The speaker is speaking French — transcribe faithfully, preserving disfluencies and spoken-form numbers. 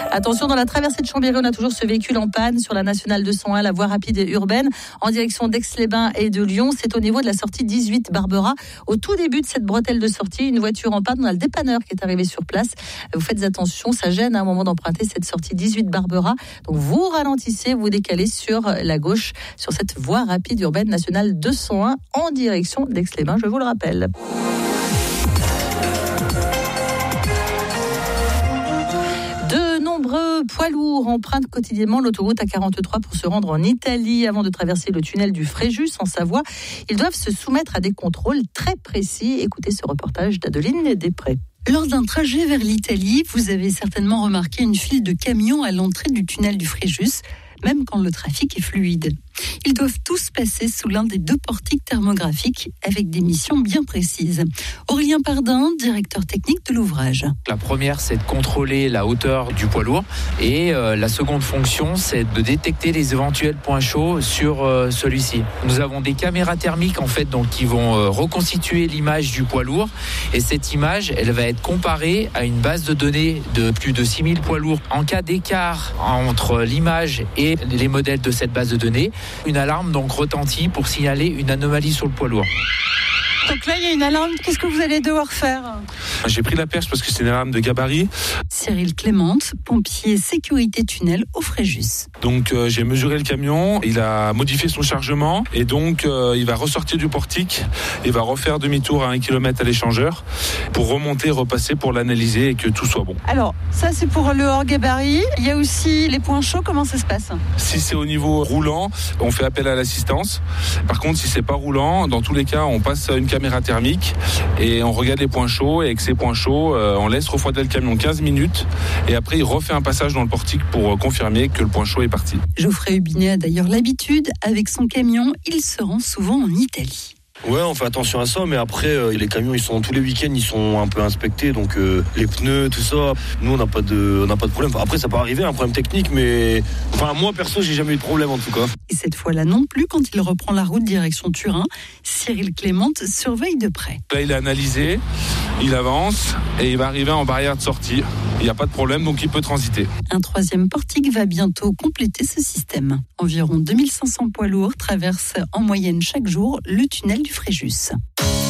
Attention, dans la traversée de Chambéry, on a toujours ce véhicule en panne sur la nationale deux cent un, la voie rapide et urbaine, en direction d'Aix-les-Bains et de Lyon. C'est au niveau de la sortie dix-huit Barbera. Au tout début de cette bretelle de sortie, une voiture en panne. On a le dépanneur qui est arrivé sur place. Vous faites attention, ça gêne à un moment d'emprunter cette sortie dix-huit Barbera. Donc vous ralentissez, vous décalez sur la gauche, sur cette voie rapide urbaine nationale deux cent un, en direction d'Aix-les-Bains, je vous le rappelle. De nombreux poids lourds empruntent quotidiennement l'autoroute A quarante-trois pour se rendre en Italie. Avant de traverser le tunnel du Fréjus en Savoie, ils doivent se soumettre à des contrôles très précis. Écoutez ce reportage d'Adeline Després. Lors d'un trajet vers l'Italie, vous avez certainement remarqué une file de camions à l'entrée du tunnel du Fréjus, même quand le trafic est fluide. Ils doivent tous passer sous l'un des deux portiques thermographiques avec des missions bien précises. Aurélien Pardin, directeur technique de l'ouvrage. La première, c'est de contrôler la hauteur du poids lourd et euh, la seconde fonction, c'est de détecter les éventuels points chauds sur euh, celui-ci. Nous avons des caméras thermiques en fait, donc qui vont euh, reconstituer l'image du poids lourd et cette image, elle va être comparée à une base de données de plus de six mille poids lourds. En cas d'écart entre l'image et les modèles de cette base de données, une alarme donc retentit pour signaler une anomalie sur le poids lourd. Donc là, il y a une alarme. Qu'est-ce que vous allez devoir faire ? J'ai pris la perche parce que c'est une alarme de gabarit. Cyril Clémente, pompier sécurité tunnel au Fréjus. Donc euh, j'ai mesuré le camion, il a modifié son chargement et donc euh, il va ressortir du portique et va refaire demi-tour à un kilomètre à l'échangeur pour remonter, repasser pour l'analyser et que tout soit bon. Alors ça c'est pour le hors gabarit. Il y a aussi les points chauds. Comment ça se passe ? Si c'est au niveau roulant, on fait appel à l'assistance. Par contre, si c'est pas roulant, dans tous les cas, on passe une caméra thermique et on regarde les points chauds et avec ces points chauds, euh, on laisse refroidir le camion quinze minutes et après il refait un passage dans le portique pour confirmer que le point chaud est parti. Geoffrey Hubinet a d'ailleurs l'habitude, avec son camion, il se rend souvent en Italie. Ouais, on fait attention à ça, mais après, euh, les camions, ils sont tous les week-ends, ils sont un peu inspectés, donc euh, les pneus, tout ça. Nous, on n'a pas de, on n'a pas de problème. Enfin, après, ça peut arriver, un problème technique, mais enfin, moi perso, j'ai jamais eu de problème en tout cas. Et cette fois-là non plus, quand il reprend la route direction Turin, Cyril Clémente surveille de près. Là, il a analysé, il avance et il va arriver en barrière de sortie. Il n'y a pas de problème, donc il peut transiter. Un troisième portique va bientôt compléter ce système. Environ deux mille cinq cents poids lourds traversent en moyenne chaque jour le tunnel du Fréjus.